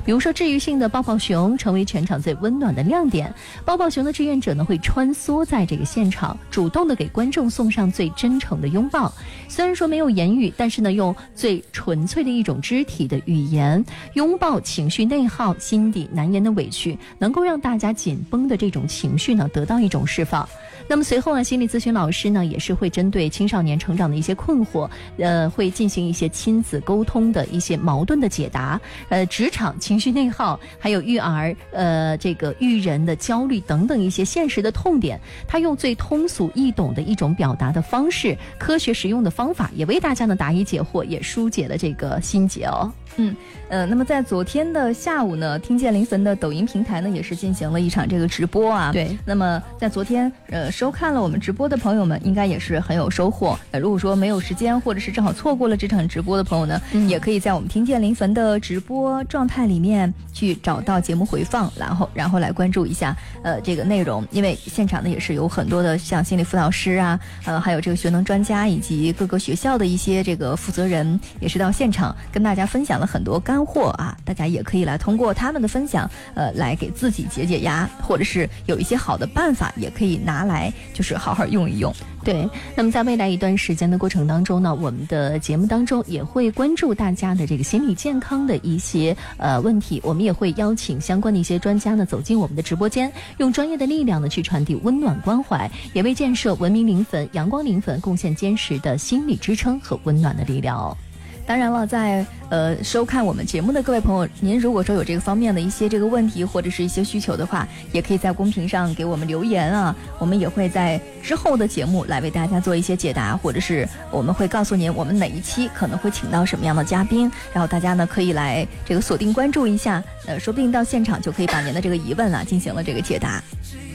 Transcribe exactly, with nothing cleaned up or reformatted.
比如说治愈性的抱抱熊成为全场最温暖的亮点，抱抱熊的志愿者呢会穿梭在这个现场，主动的给观众送上最真诚的拥抱。虽然说没有言语，但是呢用最纯粹的一种肢体的语言拥抱情绪内耗、心底难言的委屈，能够让大家紧绷的这种情绪呢得到一种释放。那么随后呢，心理咨询老师呢也是会针对青少年成长的一些困惑，呃，会进行一些亲子沟通的一些矛盾的解答，呃，职场情绪内耗，还有育儿，呃，这个育人的焦虑等等一些现实的痛点，他用最通俗易懂的一种表达的方式，科学实用的方法，也为大家呢答疑解惑，也疏解了这个心结哦。 嗯，呃，那么在昨天的下午呢，听见临汾的抖音平台呢，也是进行了一场这个直播啊。 对。 那么在昨天，呃，收看了我们直播的朋友们，应该也是很有收获。呃，如果说没有时间，或者是正好错过了这场直播的朋友呢，嗯、也可以在我们听见临汾的直播状态里面去找到节目回放，然后然后来关注一下呃这个内容。因为现场呢也是有很多的像心理辅导师啊，呃，还有这个学能专家以及各个学校的一些这个负责人，也是到现场跟大家分享了很多干货啊，大家也可以来通过他们的分享，呃，来给自己解解压，或者是有一些好的办法，也可以拿来就是好好用一用。 对，那么在未来一段时间的过程当中呢，我们的节目当中也会关注大家的这个心理健康的一些呃问题，我们也会邀请相关的一些专家呢走进我们的直播间，用专业的力量呢去传递温暖关怀，也为建设文明临汾、阳光临汾贡献坚实的心理支撑和温暖的力量哦。 当然了，在呃收看我们节目的各位朋友，您如果说有这个方面的一些这个问题或者是一些需求的话，也可以在公屏上给我们留言啊，我们也会在之后的节目来为大家做一些解答，或者是我们会告诉您我们哪一期可能会请到什么样的嘉宾，然后大家呢可以来这个锁定关注一下，呃，说不定到现场就可以把您的这个疑问啊进行了这个解答。